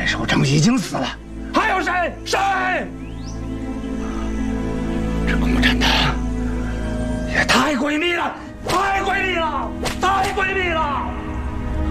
守正已经死了，还有谁？谁？这共产党也太诡秘了！